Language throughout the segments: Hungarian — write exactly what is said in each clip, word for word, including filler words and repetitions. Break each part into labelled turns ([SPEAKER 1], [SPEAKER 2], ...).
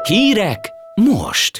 [SPEAKER 1] Hírek most!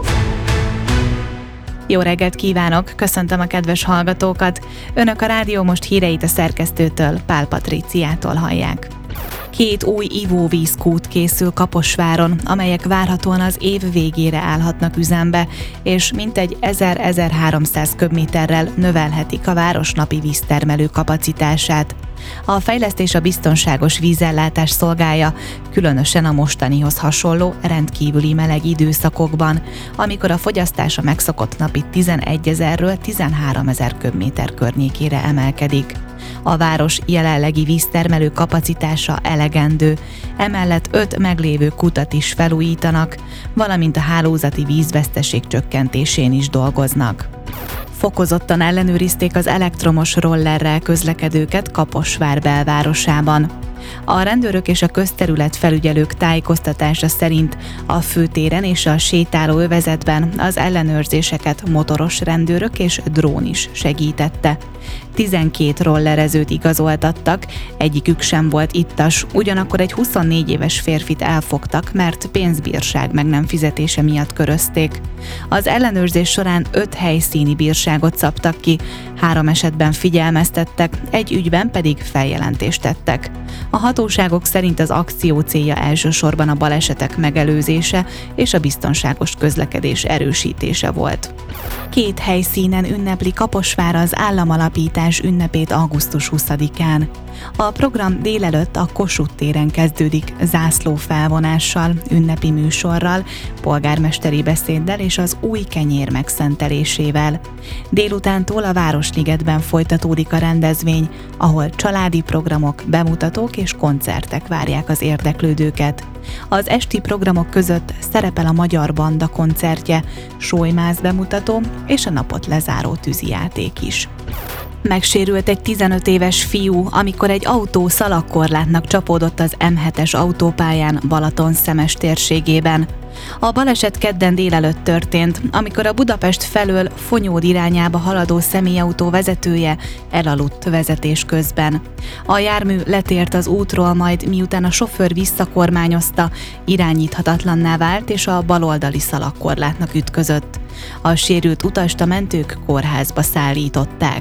[SPEAKER 2] Jó reggelt kívánok, köszöntöm a kedves hallgatókat. Önök a Rádió Most híreit a szerkesztőtől, Pál Patriciától hallják. Két új ivóvízkút készül Kaposváron, amelyek várhatóan az év végére állhatnak üzembe, és mintegy ezer-ezerháromszáz köbméterrel növelhetik a város napi víztermelő kapacitását. A fejlesztés a biztonságos vízellátás szolgálja, különösen a mostanihoz hasonló rendkívüli meleg időszakokban, amikor a fogyasztás a megszokott napi tizenegyezerről tizenháromezer köbméter környékére emelkedik. A város jelenlegi víztermelő kapacitása elegendő, emellett öt meglévő kutat is felújítanak, valamint a hálózati vízveszteség csökkentésén is dolgoznak. Fokozottan ellenőrizték az elektromos rollerrel közlekedőket Kaposvár belvárosában. A rendőrök és a közterület felügyelők tájékoztatása szerint a főtéren és a sétáló övezetben az ellenőrzéseket motoros rendőrök és drón is segítette. tizenkét rollerezőt igazoltattak, egyikük sem volt ittas, ugyanakkor egy huszonnégy éves férfit elfogtak, mert pénzbírság meg nem fizetése miatt körözték. Az ellenőrzés során öt helyszíni bírságot szabtak ki, három esetben figyelmeztettek, egy ügyben pedig feljelentést tettek. A hatóságok szerint az akció célja elsősorban a balesetek megelőzése és a biztonságos közlekedés erősítése volt. Két helyszínen ünnepli Kaposvár az államalapítás ünnepét augusztus huszadikán. A program délelőtt a Kossuth téren kezdődik zászlófelvonással, ünnepi műsorral, polgármesteri beszéddel és az új kenyér megszentelésével. Délutántól a Városligetben folytatódik a rendezvény, ahol családi programok, bemutatók és koncertek várják az érdeklődőket. Az esti programok között szerepel a Magyar Banda koncertje, sólymáz bemutató és a napot lezáró tűzijáték is. Megsérült egy tizenöt éves fiú, amikor egy autó szalagkorlátnak csapódott az em hetes autópályán Balaton-Szemes térségében. A baleset kedden délelőtt történt, amikor a Budapest felől Fonyód irányába haladó személyautó vezetője elaludt vezetés közben. A jármű letért az útról, majd miután a sofőr visszakormányozta, irányíthatatlanná vált és a baloldali szalagkorlátnak ütközött. A sérült utast a mentők kórházba szállították.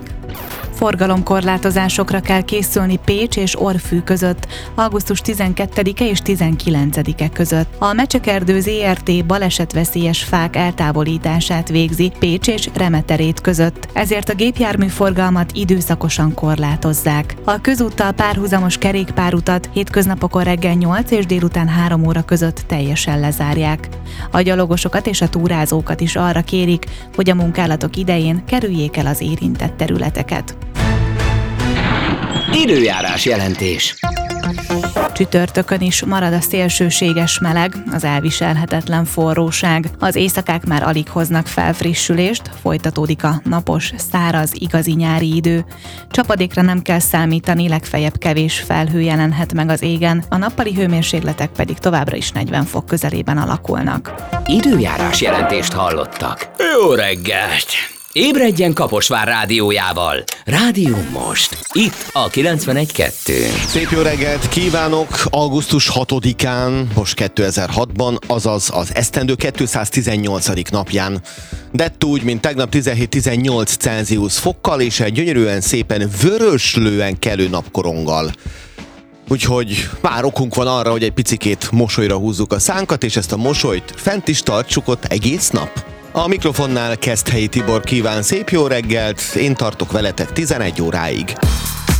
[SPEAKER 2] Forgalomkorlátozásokra kell készülni Pécs és Orfű között augusztus tizenkettedike és tizenkilencedike között. A Mecsekerdő zé er té balesetveszélyes fák eltávolítását végzi Pécs és Remeterét között, ezért a gépjárműforgalmat időszakosan korlátozzák. A közúttal párhuzamos kerékpárutat hétköznapokon reggel nyolc és délután három óra között teljesen lezárják. A gyalogosokat és a túrázókat is arra kérik, hogy a munkálatok idején kerüljék el az érintett területeket.
[SPEAKER 1] Időjárás jelentés.
[SPEAKER 2] Csütörtökön is marad a szélsőséges meleg, az elviselhetetlen forróság. Az éjszakák már alig hoznak felfrissülést, folytatódik a napos, száraz, igazi nyári idő. Csapadékra nem kell számítani, legfeljebb kevés felhő jelenhet meg az égen, a nappali hőmérsékletek pedig továbbra is negyven fok közelében alakulnak.
[SPEAKER 1] Időjárás jelentést hallottak. Jó reggelt! Ébredjen Kaposvár rádiójával. Rádió Most. Itt a kilencvenegy kettő.
[SPEAKER 3] Szép jó reggelt kívánok! augusztus hatodikán, most kétezer-hatban, azaz az esztendő kétszáztizennyolcadik napján. Dettó úgy, mint tegnap tizenhét-tizennyolc Celsius fokkal és egy gyönyörűen szépen vöröslően kelő napkoronggal. Úgyhogy már okunk van arra, hogy egy picikét mosolyra húzzuk a szánkat, és ezt a mosolyt fent is tartsuk ott egész nap. A mikrofonnál Keszthelyi Tibor kíván szép jó reggelt, én tartok veletek tizenegy óráig.